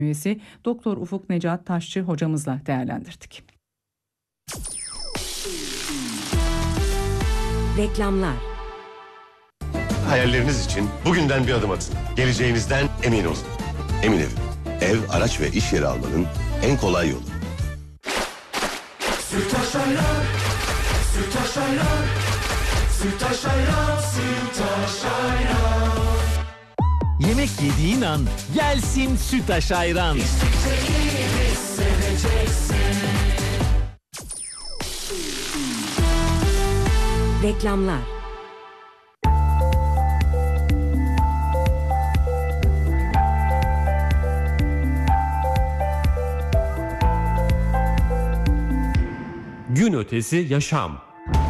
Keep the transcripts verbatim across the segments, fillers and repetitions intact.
üyesi Doktor Ufuk Necat Taşçı hocamızla değerlendirdik. Reklamlar. Hayalleriniz için bugünden bir adım atın. Geleceğinizden emin olun. Emin Ev. Ev, araç ve iş yeri almanın en kolay yolu. Sütaş ayran, Sütaş ayran, Sütaş ayran, Sütaş ayran. Yemek yediğin an gelsin Sütaş ayran. İstikçeyi seveceksin. Reklamlar. Gün ötesi yaşam.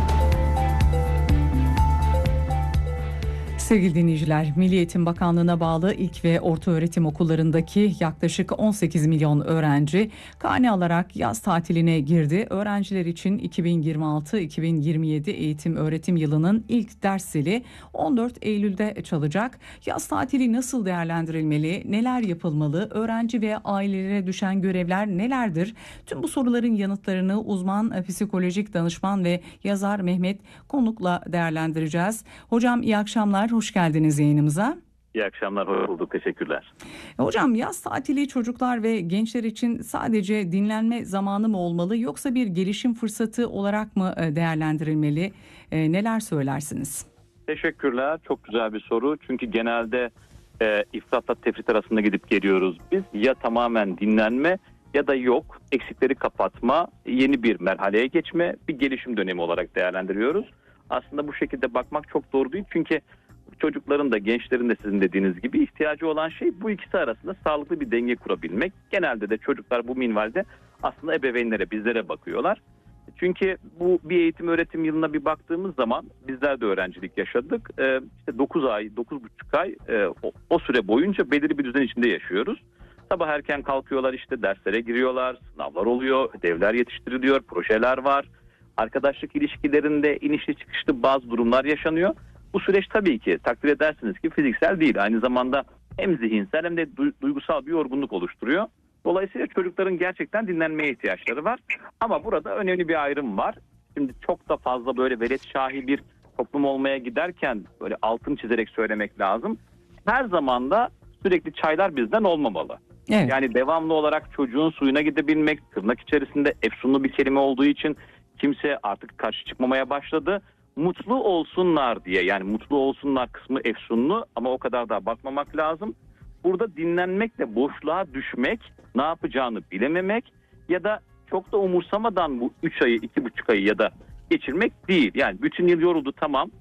Sevgili dinleyiciler, Milli Eğitim Bakanlığı'na bağlı ilk ve ortaöğretim okullarındaki yaklaşık on sekiz milyon öğrenci karne alarak yaz tatiline girdi. Öğrenciler için iki bin yirmi altı iki bin yirmi yedi eğitim öğretim yılının ilk ders zili on dört Eylül'de çalacak. Yaz tatili nasıl değerlendirilmeli, neler yapılmalı, öğrenci ve ailelere düşen görevler nelerdir? Tüm bu soruların yanıtlarını uzman psikolojik danışman ve yazar Mehmet Konuk'la değerlendireceğiz. Hocam iyi akşamlar. Hoş geldiniz yayınımıza. İyi akşamlar, hoş bulduk. Teşekkürler. Hocam yaz tatili çocuklar ve gençler için sadece dinlenme zamanı mı olmalı yoksa bir gelişim fırsatı olarak mı değerlendirilmeli? E, neler söylersiniz? Teşekkürler. Çok güzel bir soru. Çünkü genelde e, ifratla tefrit arasında gidip geliyoruz. Biz ya tamamen dinlenme ya da yok eksikleri kapatma, yeni bir merhaleye geçme, bir gelişim dönemi olarak değerlendiriyoruz. Aslında bu şekilde bakmak çok doğru değil. Çünkü çocukların da gençlerin de sizin dediğiniz gibi ihtiyacı olan şey bu ikisi arasında sağlıklı bir denge kurabilmek. Genelde de çocuklar bu minvalde aslında ebeveynlere, bizlere bakıyorlar. Çünkü bu bir eğitim öğretim yılına bir baktığımız zaman bizler de öğrencilik yaşadık. Ee, işte dokuz ay, dokuz buçuk ay e, o, o süre boyunca belirli bir düzen içinde yaşıyoruz. Sabah erken kalkıyorlar, işte derslere giriyorlar, sınavlar oluyor, ödevler yetiştiriliyor, projeler var. Arkadaşlık ilişkilerinde inişli çıkışlı bazı durumlar yaşanıyor. Bu süreç tabii ki takdir edersiniz ki fiziksel değil. Aynı zamanda hem zihinsel hem de duygusal bir yorgunluk oluşturuyor. Dolayısıyla çocukların gerçekten dinlenmeye ihtiyaçları var. Ama burada önemli bir ayrım var. Şimdi çok da fazla böyle veletşahi bir toplum olmaya giderken böyle altını çizerek söylemek lazım. Her zaman da sürekli çaylar bizden olmamalı. Evet. Yani devamlı olarak çocuğun suyuna gidebilmek, tırnak içerisinde efsunlu bir kelime olduğu için kimse artık karşı çıkmamaya başladı. Mutlu olsunlar diye, yani mutlu olsunlar kısmı efsunlu ama o kadar da bakmamak lazım. Burada dinlenmekle boşluğa düşmek, ne yapacağını bilememek ya da çok da umursamadan bu üç ayı, iki buçuk ayı ya da geçirmek değil. Yani bütün yıl yoruldu tamam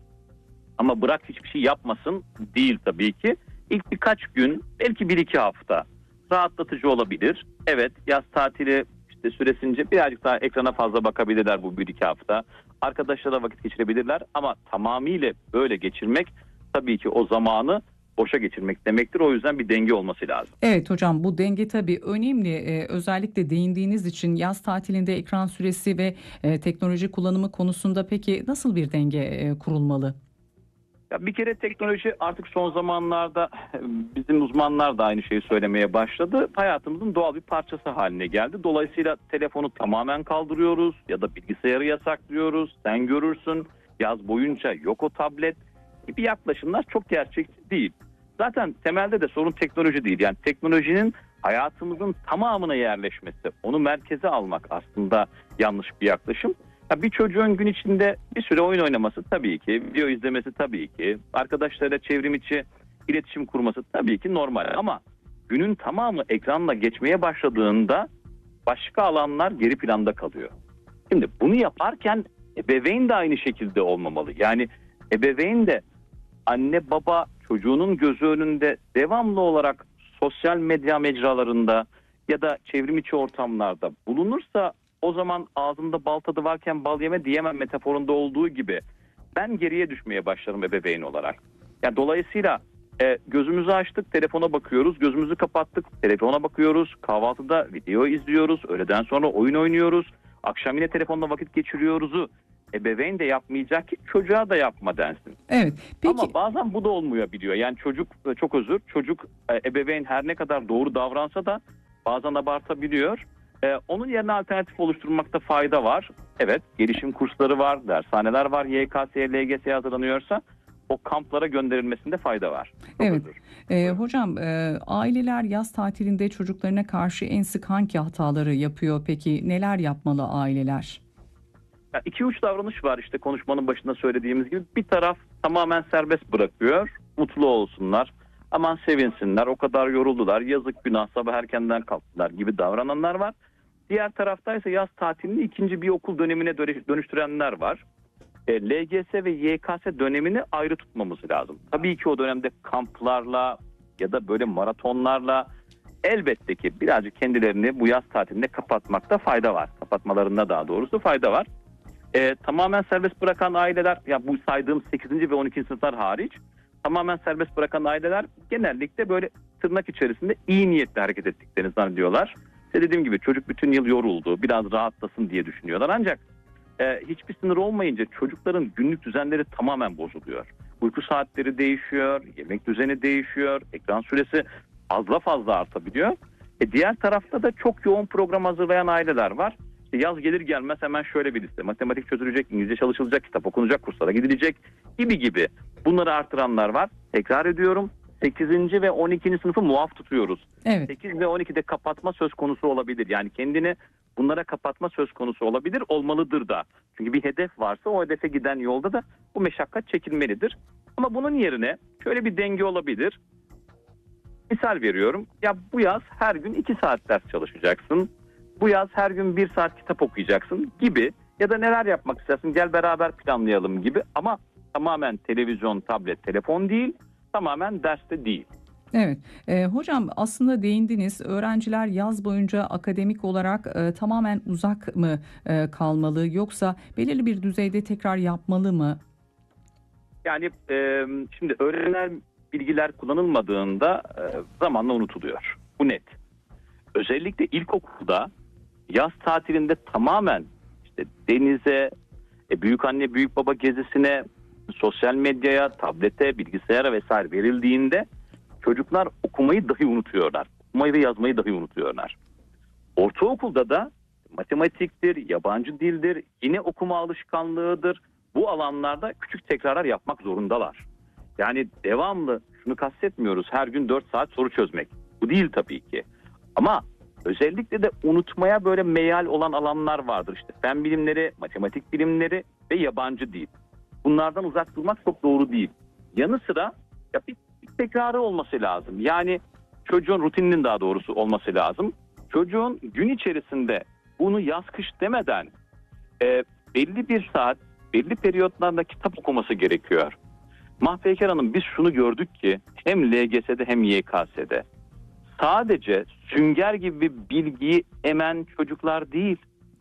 ama bırak hiçbir şey yapmasın değil tabii ki. İlk birkaç gün, belki bir iki hafta rahatlatıcı olabilir. Evet, yaz tatili işte süresince birazcık daha ekrana fazla bakabilirler bu bir iki hafta. Arkadaşlarla vakit geçirebilirler ama tamamıyla böyle geçirmek tabii ki o zamanı boşa geçirmek demektir. O yüzden bir denge olması lazım. Evet hocam, bu denge tabii önemli. Ee, özellikle değindiğiniz için yaz tatilinde ekran süresi ve e, teknoloji kullanımı konusunda peki nasıl bir denge e, kurulmalı? Ya bir kere teknoloji artık son zamanlarda bizim uzmanlar da aynı şeyi söylemeye başladı. Hayatımızın doğal bir parçası haline geldi. Dolayısıyla telefonu tamamen kaldırıyoruz ya da bilgisayarı yasaklıyoruz. Sen görürsün, yaz boyunca yok o tablet gibi yaklaşımlar çok gerçekçi değil. Zaten temelde de sorun teknoloji değil. Yani teknolojinin hayatımızın tamamına yerleşmesi, onu merkeze almak aslında yanlış bir yaklaşım. Ya bir çocuğun gün içinde bir süre oyun oynaması tabii ki, video izlemesi tabii ki, arkadaşlarıyla çevrim içi iletişim kurması tabii ki normal. Ama günün tamamı ekranla geçmeye başladığında başka alanlar geri planda kalıyor. Şimdi bunu yaparken ebeveyn de aynı şekilde olmamalı. Yani ebeveyn de anne baba çocuğunun gözü önünde devamlı olarak sosyal medya mecralarında ya da çevrim içi ortamlarda bulunursa o zaman ağzımda bal tadı varken bal yeme diyemem metaforunda olduğu gibi ben geriye düşmeye başlarım ebeveyn olarak. Yani dolayısıyla e, gözümüzü açtık, telefona bakıyoruz, gözümüzü kapattık, telefona bakıyoruz, kahvaltıda video izliyoruz, öğleden sonra oyun oynuyoruz, akşam yine telefonla vakit geçiriyoruzu ebeveyn de yapmayacak ki çocuğa da yapma densin. Evet. Peki. Ama bazen bu da olmayabiliyor. Yani çocuk, çok özür, çocuk ebeveyn her ne kadar doğru davransa da bazen abartabiliyor. Ee, onun yerine alternatif oluşturmakta fayda var. Evet, gelişim kursları var, dershaneler var. Y K S'ye, L G S'ye hazırlanıyorsa o kamplara gönderilmesinde fayda var. Çok Evet. özür. Ee, hocam e, aileler yaz tatilinde çocuklarına karşı en sık hangi hataları yapıyor? Peki neler yapmalı aileler? Yani iki uç davranış var işte konuşmanın başında söylediğimiz gibi. Bir taraf tamamen serbest bırakıyor. Mutlu olsunlar. Aman sevinsinler. O kadar yoruldular. Yazık günah sabah erkenden kalktılar gibi davrananlar var. Diğer tarafta ise yaz tatilini ikinci bir okul dönemine dönüştürenler var. E, L G S ve Y K S dönemini ayrı tutmamız lazım. Tabii ki o dönemde kamplarla ya da böyle maratonlarla elbette ki birazcık kendilerini bu yaz tatilinde kapatmakta fayda var. Kapatmalarında daha doğrusu fayda var. E, tamamen serbest bırakan aileler, ya bu saydığım sekizinci ve on ikinci sınıflar hariç tamamen serbest bırakan aileler genellikle böyle tırnak içerisinde iyi niyetle hareket ettiklerini zannediyorlar. İşte dediğim gibi çocuk bütün yıl yoruldu, biraz rahatlasın diye düşünüyorlar. Ancak e, hiçbir sınır olmayınca çocukların günlük düzenleri tamamen bozuluyor. Uyku saatleri değişiyor, yemek düzeni değişiyor, ekran süresi fazla fazla artabiliyor. E, diğer tarafta da çok yoğun program hazırlayan aileler var. İşte yaz gelir gelmez hemen şöyle bir liste. Matematik çözülecek, İngilizce çalışılacak, kitap okunacak, kurslara gidilecek gibi gibi. Bunları artıranlar var. Tekrar ediyorum. sekizinci ve on ikinci sınıfı muaf tutuyoruz. Evet. sekiz ve on ikide kapatma söz konusu olabilir. Yani kendini bunlara kapatma söz konusu olabilir, olmalıdır da. Çünkü bir hedef varsa o hedefe giden yolda da bu meşakkat çekilmelidir. Ama bunun yerine şöyle bir denge olabilir. Misal veriyorum. Ya bu yaz her gün iki saat ders çalışacaksın. Bu yaz her gün bir saat kitap okuyacaksın gibi. Ya da neler yapmak istersin gel beraber planlayalım gibi. Ama tamamen televizyon, tablet, telefon değil. Tamamen derste değil. Evet. E, hocam aslında değindiniz. Öğrenciler yaz boyunca akademik olarak e, tamamen uzak mı e, kalmalı yoksa belirli bir düzeyde tekrar yapmalı mı? Yani e, şimdi öğrenilen bilgiler kullanılmadığında e, zamanla unutuluyor. Bu net. Özellikle ilkokulda yaz tatilinde tamamen işte denize, e, büyük anne büyük baba gezisine, sosyal medyaya, tablete, bilgisayara vesaire verildiğinde çocuklar okumayı dahi unutuyorlar. Okumayı ve yazmayı dahi unutuyorlar. Ortaokulda da matematiktir, yabancı dildir, yine okuma alışkanlığıdır. Bu alanlarda küçük tekrarlar yapmak zorundalar. Yani devamlı şunu kastetmiyoruz her gün dört saat soru çözmek. Bu değil tabii ki. Ama özellikle de unutmaya böyle meyal olan alanlar vardır. İşte fen bilimleri, matematik bilimleri ve yabancı dil. Bunlardan uzak durmak çok doğru değil. Yanı sıra ya bir, bir tekrarı olması lazım. Yani çocuğun rutininin daha doğrusu olması lazım. Çocuğun gün içerisinde bunu yaz kış demeden e, belli bir saat, belli periyotlarda kitap okuması gerekiyor. Mahpeyker Hanım biz şunu gördük ki hem L G S'de hem Y K S'de sadece sünger gibi bilgiyi emen çocuklar değil.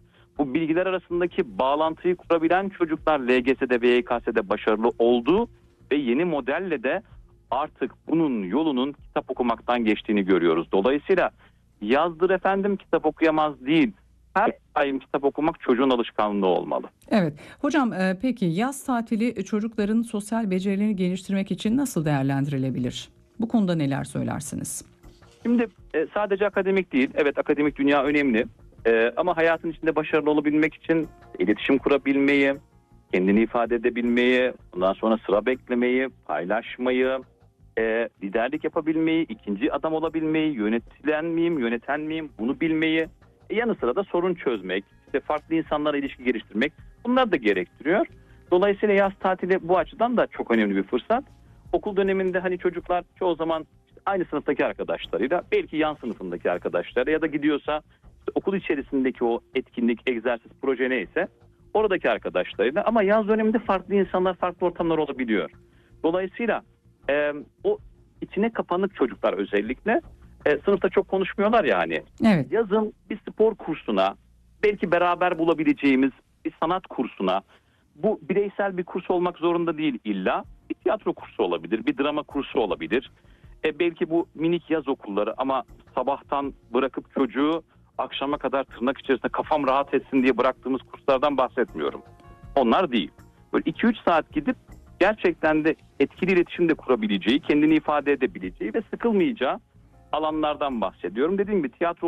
Bu bilgiler arasındaki bağlantıyı kurabilen çocuklar L G S'de ve Y K S'de başarılı oldu ve yeni modelle de artık bunun yolunun kitap okumaktan geçtiğini görüyoruz. Dolayısıyla yazdır efendim kitap okuyamaz değil. Her daim kitap okumak çocuğun alışkanlığı olmalı. Evet. Hocam e, peki yaz tatili çocukların sosyal becerilerini geliştirmek için nasıl değerlendirilebilir? Bu konuda neler söylersiniz? Şimdi e, sadece akademik değil. Evet akademik dünya önemli. E, ama hayatın içinde başarılı olabilmek için iletişim kurabilmeyi, kendini ifade edebilmeyi, ondan sonra sıra beklemeyi, paylaşmayı, e, liderlik yapabilmeyi, ikinci adam olabilmeyi, yönetilen miyim, yöneten miyim bunu bilmeyi, e, yanı sıra da sorun çözmek, işte farklı insanlarla ilişki geliştirmek bunlar da gerektiriyor. Dolayısıyla yaz tatili bu açıdan da çok önemli bir fırsat. Okul döneminde hani çocuklar çoğu zaman işte aynı sınıftaki arkadaşlarıyla, belki yan sınıfındaki arkadaşları ya da gidiyorsa işte okul içerisindeki o etkinlik, egzersiz, proje neyse oradaki arkadaşlarıyla, ama yaz döneminde farklı insanlar, farklı ortamlar olabiliyor. Dolayısıyla e, o içine kapanık çocuklar özellikle e, sınıfta çok konuşmuyorlar ya hani. Evet. Yazın bir spor kursuna, belki beraber bulabileceğimiz bir sanat kursuna, bu bireysel bir kurs olmak zorunda değil illa. Bir tiyatro kursu olabilir, bir drama kursu olabilir. E belki bu minik yaz okulları, ama sabahtan bırakıp çocuğu akşama kadar tırnak içerisinde kafam rahat etsin diye bıraktığımız kurslardan bahsetmiyorum. Onlar değil. Böyle iki üç saat gidip gerçekten de etkili iletişim de kurabileceği, kendini ifade edebileceği ve sıkılmayacağı alanlardan bahsediyorum. Dediğim gibi tiyatro